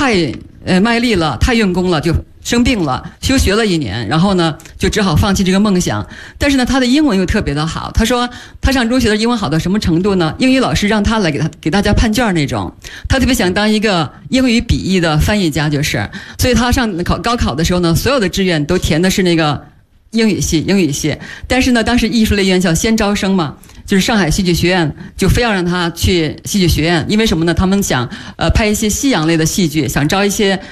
太卖力了，太用功了，就生病了，休学了1年，然后呢就只好放弃这个梦想。但是呢，他的英文又特别的好。他说他上中学的英文好到什么程度呢？英语老师让他来给大家判卷那种。他特别想当一个英语笔译的翻译家，就是。所以他上高考的时候呢，所有的志愿都填的是那个英语系。但是呢，当时艺术类院校先招生嘛。就是上海戏剧学院就非要让他去戏剧学院，因为什么呢？他们想拍一些西洋类的戏剧，想招一些